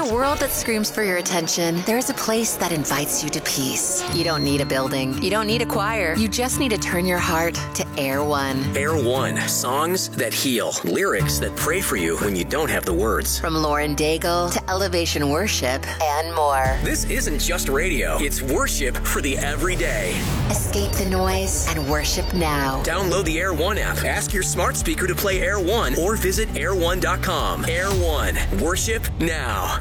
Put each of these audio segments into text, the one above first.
a world that screams for your attention, there's a place that invites you to peace. You don't need a building. You don't need a choir. You just need to turn your heart to Air One. Air One. Songs that heal. Lyrics that pray for you when you don't have the words. From Lauren Daigle to Elevation Worship and more. This isn't just radio. It's worship for the everyday. Escape the noise and worship now. Download the Air One app. Ask your smart speaker to play Air One or visit air1.com. Air One. Worship now.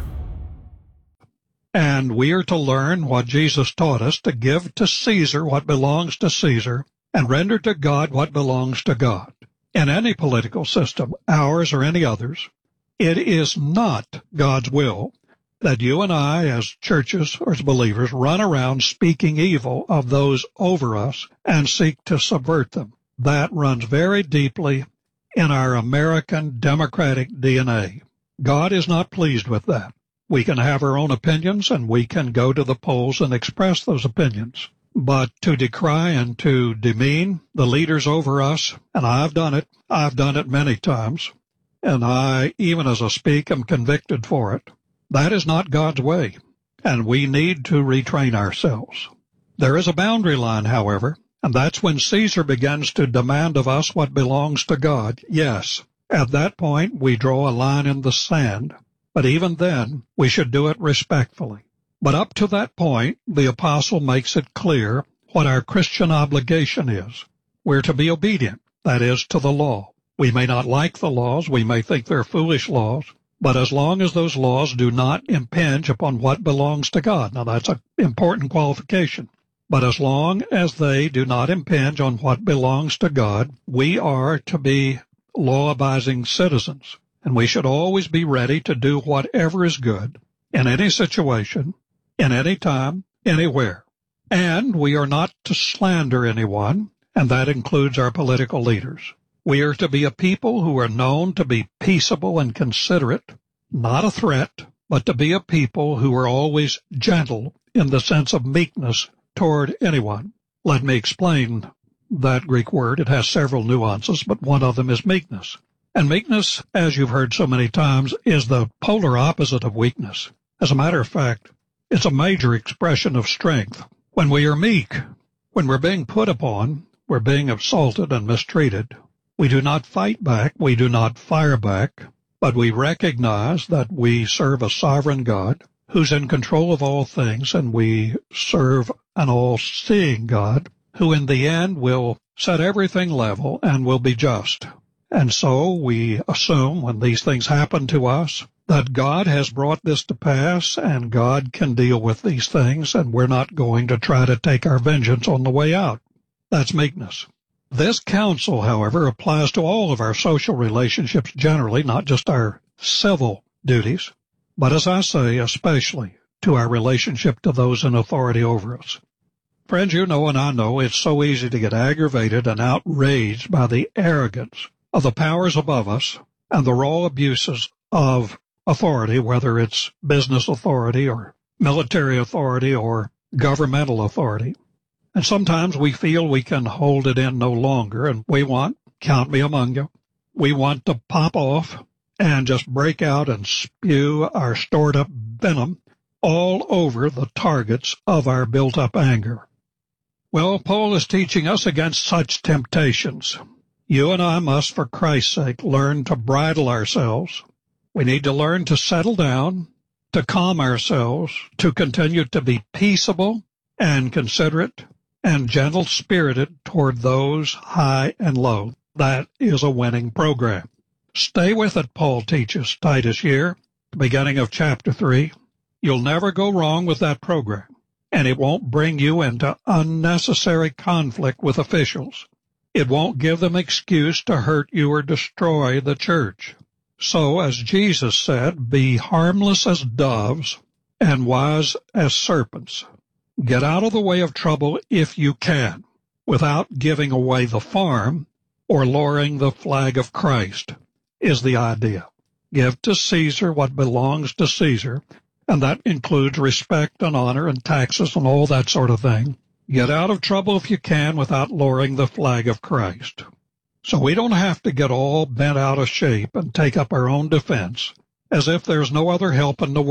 And we are to learn what Jesus taught us, to give to Caesar what belongs to Caesar and render to God what belongs to God. In any political system, ours or any others, it is not God's will that you and I, as churches or as believers, run around speaking evil of those over us and seek to subvert them. That runs very deeply in our American democratic DNA. God is not pleased with that. We can have our own opinions and we can go to the polls and express those opinions. But to decry and to demean the leaders over us, and I've done it many times, and I, even as I speak, am convicted for it. That is not God's way, and we need to retrain ourselves. There is a boundary line, however, and that's when Caesar begins to demand of us what belongs to God. Yes, at that point we draw a line in the sand, but even then we should do it respectfully. But up to that point, the apostle makes it clear what our Christian obligation is. We're to be obedient, that is, to the law. We may not like the laws, we may think they're foolish laws, but as long as those laws do not impinge upon what belongs to God. Now, that's an important qualification. But as long as they do not impinge on what belongs to God, we are to be law-abiding citizens. And we should always be ready to do whatever is good in any situation, in any time, anywhere. And we are not to slander anyone, and that includes our political leaders. We are to be a people who are known to be peaceable and considerate, not a threat, but to be a people who are always gentle in the sense of meekness toward anyone. Let me explain that Greek word. It has several nuances, but one of them is meekness. And meekness, as you've heard so many times, is the polar opposite of weakness. As a matter of fact, it's a major expression of strength. When we are meek, when we're being put upon, we're being assaulted and mistreated, we do not fight back, we do not fire back, but we recognize that we serve a sovereign God who's in control of all things, and we serve an all-seeing God who in the end will set everything level and will be just. And so we assume when these things happen to us that God has brought this to pass and God can deal with these things, and we're not going to try to take our vengeance on the way out. That's meekness. This counsel, however, applies to all of our social relationships generally, not just our civil duties, but as I say, especially to our relationship to those in authority over us. Friends, you know and I know it's so easy to get aggravated and outraged by the arrogance of the powers above us and the raw abuses of authority, whether it's business authority or military authority or governmental authority. And sometimes we feel we can hold it in no longer, and we want, count me among you, we want to pop off and just break out and spew our stored-up venom all over the targets of our built-up anger. Well, Paul is teaching us against such temptations. You and I must, for Christ's sake, learn to bridle ourselves. We need to learn to settle down, to calm ourselves, to continue to be peaceable and considerate and gentle-spirited toward those high and low. That is a winning program. Stay with it, Paul teaches Titus here, the beginning of chapter 3. You'll never go wrong with that program, and it won't bring you into unnecessary conflict with officials. It won't give them excuse to hurt you or destroy the church. So, as Jesus said, be harmless as doves and wise as serpents. Get out of the way of trouble if you can, without giving away the farm or lowering the flag of Christ, is the idea. Give to Caesar what belongs to Caesar, and that includes respect and honor and taxes and all that sort of thing. Get out of trouble if you can without lowering the flag of Christ. So we don't have to get all bent out of shape and take up our own defense as if there's no other help in the world.